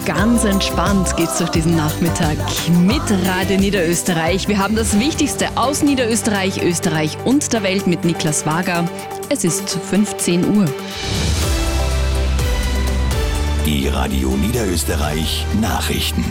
ganz entspannt geht's durch diesen Nachmittag mit Radio Niederösterreich. Wir haben das Wichtigste aus Niederösterreich, Österreich und der Welt mit Niklas Wager. Es ist 15 Uhr. Die Radio Niederösterreich Nachrichten.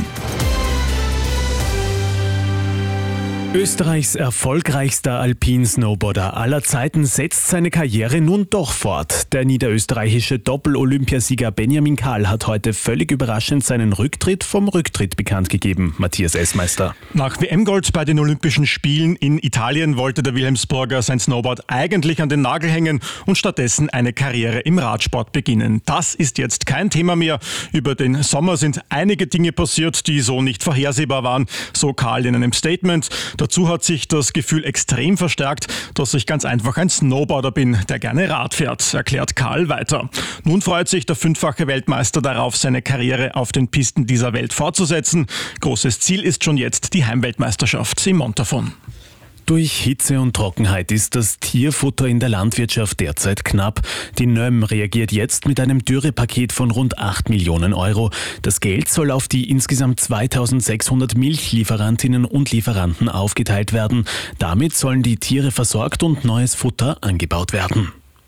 Österreichs erfolgreichster Alpin-Snowboarder aller Zeiten setzt seine Karriere nun doch fort. Der niederösterreichische Doppel-Olympiasieger Benjamin Kahl hat heute völlig überraschend seinen Rücktritt vom Rücktritt bekannt gegeben. Matthias Essmeister. Nach WM-Gold bei den Olympischen Spielen in Italien wollte der Wilhelmsburger sein Snowboard eigentlich an den Nagel hängen und stattdessen eine Karriere im Radsport beginnen. Das ist jetzt kein Thema mehr. Über den Sommer sind einige Dinge passiert, die so nicht vorhersehbar waren, so Kahl in einem Statement. Dazu hat sich das Gefühl extrem verstärkt, dass ich ganz einfach ein Snowboarder bin, der gerne Rad fährt, erklärt Kahl weiter. Nun freut sich der fünffache Weltmeister darauf, seine Karriere auf den Pisten dieser Welt fortzusetzen. Großes Ziel ist schon jetzt die Heimweltmeisterschaft im Montafon. Durch Hitze und Trockenheit ist das Tierfutter in der Landwirtschaft derzeit knapp. Die NÖM reagiert jetzt mit einem Dürrepaket von rund 8 Millionen Euro. Das Geld soll auf die insgesamt 2600 Milchlieferantinnen und Lieferanten aufgeteilt werden. Damit sollen die Tiere versorgt und neues Futter angebaut werden.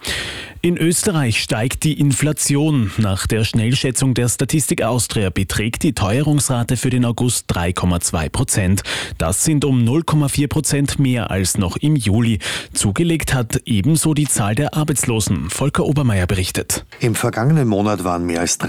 In Österreich steigt die Inflation. Nach der Schnellschätzung der Statistik Austria beträgt die Teuerungsrate für den August 3,2%. Das sind um 0,4% mehr als noch im Juli. Zugelegt hat ebenso die Zahl der Arbeitslosen. Volker Obermeier berichtet. Im vergangenen Monat waren mehr als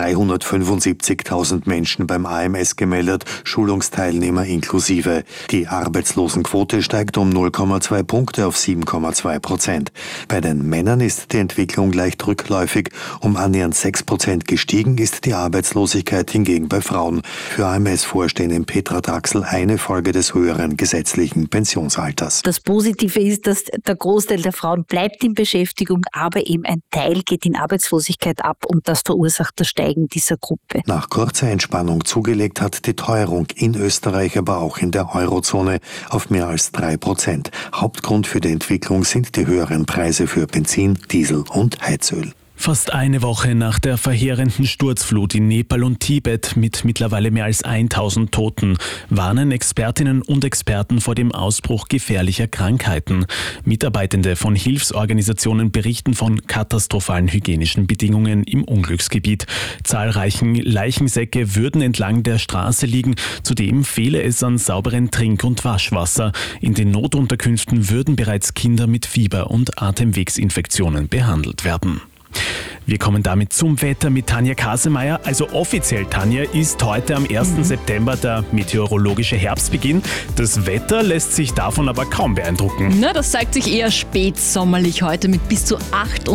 375.000 Menschen beim AMS gemeldet, Schulungsteilnehmer inklusive. Die Arbeitslosenquote steigt um 0,2 Punkte auf 7,2%. Bei den Männern ist die Entwicklung leicht rückläufig. Um annähernd 6% gestiegen ist die Arbeitslosigkeit hingegen bei Frauen. Für AMS-Vorständin Petra Draxl eine Folge des höheren gesetzlichen Pensionsalters. Das Positive ist, dass der Großteil der Frauen bleibt in Beschäftigung, aber eben ein Teil geht in Arbeitslosigkeit ab und das verursacht das Steigen dieser Gruppe. Nach kurzer Entspannung zugelegt hat die Teuerung in Österreich, aber auch in der Eurozone auf mehr als 3%. Hauptgrund für die Entwicklung sind die höheren Preise für Benzin, Diesel und Heizöl. Fast eine Woche nach der verheerenden Sturzflut in Nepal und Tibet mit mittlerweile mehr als 1000 Toten warnen Expertinnen und Experten vor dem Ausbruch gefährlicher Krankheiten. Mitarbeitende von Hilfsorganisationen berichten von katastrophalen hygienischen Bedingungen im Unglücksgebiet. Zahlreichen Leichensäcke würden entlang der Straße liegen. Zudem fehle es an sauberen Trink- und Waschwasser. In den Notunterkünften würden bereits Kinder mit Fieber und Atemwegsinfektionen behandelt werden. Wir kommen damit zum Wetter mit Tanja Kasemeyer. Also offiziell, Tanja, ist heute am 1. September der meteorologische Herbstbeginn. Das Wetter lässt sich davon aber kaum beeindrucken. Na, das zeigt sich eher spätsommerlich heute mit bis zu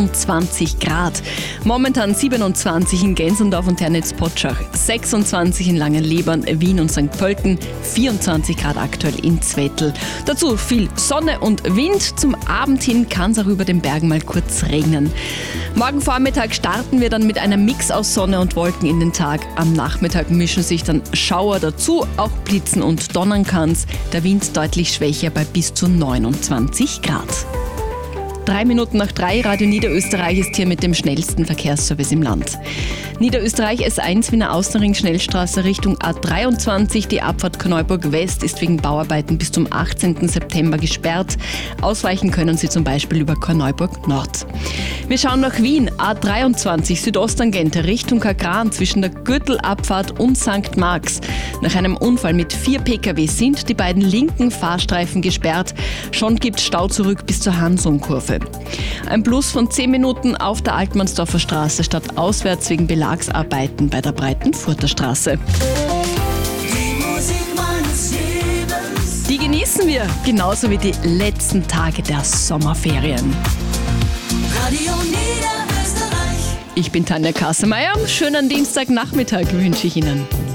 28 Grad. Momentan 27 in Gensendorf und Ternitz-Potschach, 26 in Langenlebern, Wien und St. Pölten, 24 Grad aktuell in Zwettl. Dazu viel Sonne und Wind. Zum Abend hin kann es auch über den Bergen mal kurz regnen. Morgen Vormittag starten wir dann mit einem Mix aus Sonne und Wolken in den Tag. Am Nachmittag mischen sich dann Schauer dazu, auch blitzen und donnern kann's. Der Wind deutlich schwächer bei bis zu 29 Grad. 3 Minuten nach 3, Radio Niederösterreich ist hier mit dem schnellsten Verkehrsservice im Land. Niederösterreich S1 Wiener Außenring Schnellstraße Richtung A23. Die Abfahrt Korneuburg West ist wegen Bauarbeiten bis zum 18. September gesperrt. Ausweichen können Sie zum Beispiel über Korneuburg Nord. Wir schauen nach Wien. A23 Südosttangente Richtung Kagran zwischen der Gürtelabfahrt und St. Marx. Nach einem Unfall mit 4 Pkw sind die beiden linken Fahrstreifen gesperrt. Schon gibt es Stau zurück bis zur Hansum-Kurve. Ein Plus von 10 Minuten auf der Altmannsdorfer Straße statt auswärts wegen Belagsarbeiten bei der Breitenfurter Straße. Die genießen wir, genauso wie die letzten Tage der Sommerferien. Radio Niederösterreich. Ich bin Tanja Kasemeyer. Schönen Dienstagnachmittag wünsche ich Ihnen.